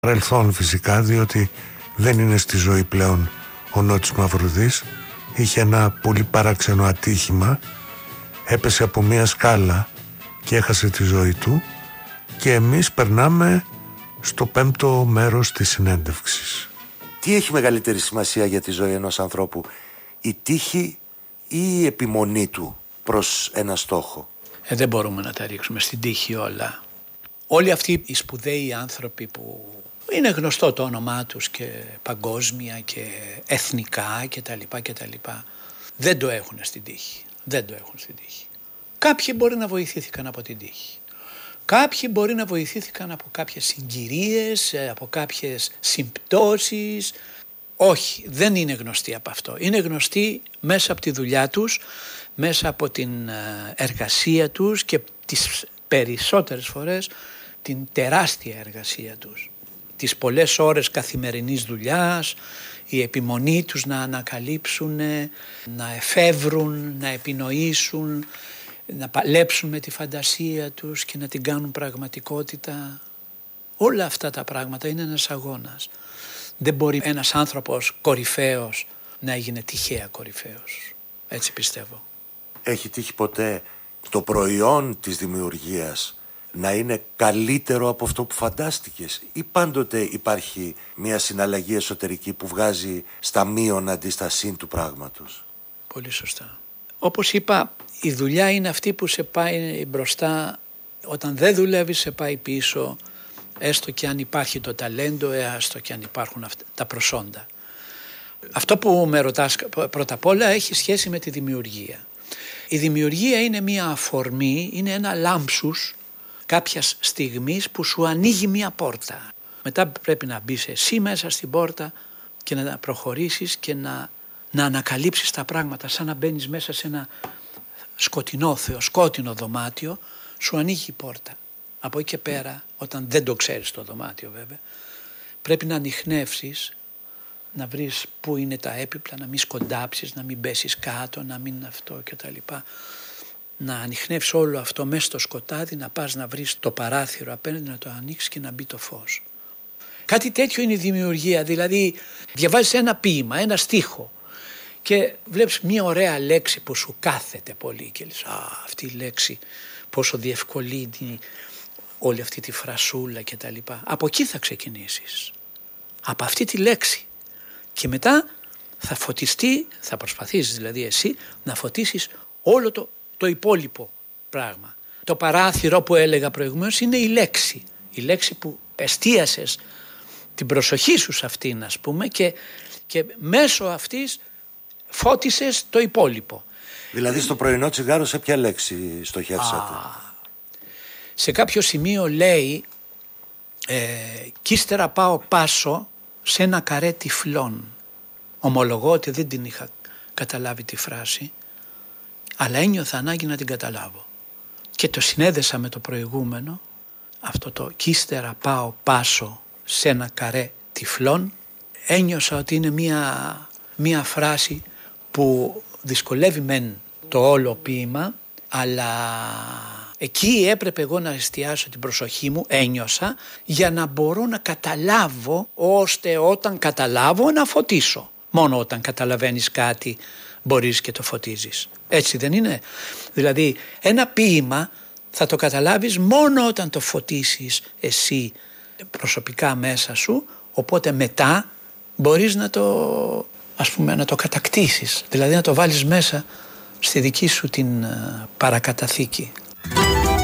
παρελθόν φυσικά, διότι δεν είναι στη ζωή πλέον ο Νότης Μαυρουδής. Είχε ένα πολύ παράξενο ατύχημα, έπεσε από μια σκάλα και έχασε τη ζωή του, και εμείς περνάμε στο 5ο μέρος της συνέντευξης. Τι έχει μεγαλύτερη σημασία για τη ζωή ενός ανθρώπου, η τύχη ή η επιμονή του προς ένα στόχο? Δεν μπορούμε να τα ρίξουμε στην τύχη όλα. Όλοι αυτοί οι σπουδαίοι άνθρωποι που είναι γνωστό το όνομά τους και παγκόσμια και εθνικά κτλ. Δεν το έχουν στην τύχη. Δεν το έχουν στην τύχη. Κάποιοι μπορεί να βοηθήθηκαν από την τύχη. Κάποιοι μπορεί να βοηθήθηκαν από κάποιες συγκυρίες, από κάποιες συμπτώσεις. Όχι, δεν είναι γνωστοί από αυτό. Είναι γνωστοί μέσα από τη δουλειά τους, μέσα από την εργασία τους και τις περισσότερες φορές την τεράστια εργασία τους. Τις πολλές ώρες καθημερινής δουλειάς, η επιμονή τους να ανακαλύψουν, να εφεύρουν, να επινοήσουν, να παλέψουν με τη φαντασία τους και να την κάνουν πραγματικότητα. Όλα αυτά τα πράγματα είναι ένας αγώνας. Δεν μπορεί ένας άνθρωπος κορυφαίος να έγινε τυχαία κορυφαίος. Έτσι πιστεύω. Έχει τύχει ποτέ το προϊόν της δημιουργίας να είναι καλύτερο από αυτό που φαντάστηκες, ή πάντοτε υπάρχει μια συναλλαγή εσωτερική που βγάζει στα μείον αντί στα συν του πράγματος? Πολύ σωστά. Όπως είπα, η δουλειά είναι αυτή που σε πάει μπροστά. Όταν δεν δουλεύεις σε πάει πίσω, έστω και αν υπάρχει το ταλέντο, έστω και αν υπάρχουν τα προσόντα. Αυτό που με ρωτάς πρώτα απ' όλα έχει σχέση με τη δημιουργία. Η δημιουργία είναι μια αφορμή, είναι ένα λάμψους κάποιας στιγμής που σου ανοίγει μια πόρτα. Μετά πρέπει να μπεις εσύ μέσα στην πόρτα και να προχωρήσεις και να ανακαλύψεις τα πράγματα, σαν να μπαίνεις μέσα σε ένα σκοτεινό, θεοσκότεινο δωμάτιο, σου ανοίγει η πόρτα. Από εκεί και πέρα, όταν δεν το ξέρεις το δωμάτιο βέβαια, πρέπει να ανιχνεύσεις, να βρεις πού είναι τα έπιπλα, να μην σκοντάψεις, να μην πέσεις κάτω, να μην αυτό κτλ. Να ανιχνεύσεις όλο αυτό μέσα στο σκοτάδι, να πας να βρεις το παράθυρο απέναντι, να το ανοίξεις και να μπει το φως. Κάτι τέτοιο είναι η δημιουργία, δηλαδή διαβάζεις ένα ποίημα, ένα στίχο και βλέπεις μια ωραία λέξη που σου κάθεται πολύ και λες αυτή η λέξη πόσο διευκολύνει όλη αυτή τη φρασούλα κτλ. Από εκεί θα ξεκινήσεις, από αυτή τη λέξη, και μετά θα φωτιστεί, θα προσπαθήσεις δηλαδή εσύ να φωτίσεις όλο το υπόλοιπο πράγμα. Το παράθυρο που έλεγα προηγουμένως είναι η λέξη. Η λέξη που εστίασες την προσοχή σου σε αυτήν, ας πούμε, και μέσω αυτής φώτισες το υπόλοιπο. Δηλαδή στο πρωινό τσιγάρο σε ποια λέξη στοχεύσατε? Σε κάποιο σημείο λέει «Κι ύστερα πάω πάσο σε ένα καρέ τυφλών». Ομολογώ ότι δεν την είχα καταλάβει τη φράση, αλλά ένιωθα ανάγκη να την καταλάβω και το συνέδεσα με το προηγούμενο, αυτό το «Κι ύστερα πάω πάσο σε ένα καρέ τυφλών». Ένιωσα ότι είναι μια φράση που δυσκολεύει μεν το όλο ποίημα, αλλά εκεί έπρεπε εγώ να εστιάσω την προσοχή μου, ένιωσα, για να μπορώ να καταλάβω, ώστε όταν καταλάβω να φωτίσω. Μόνο όταν καταλαβαίνεις κάτι μπορείς και το φωτίζεις. Έτσι δεν είναι? Δηλαδή ένα ποίημα θα το καταλάβεις μόνο όταν το φωτίσεις εσύ προσωπικά μέσα σου, οπότε μετά μπορείς να το κατακτήσεις, δηλαδή να το βάλεις μέσα στη δική σου την παρακαταθήκη.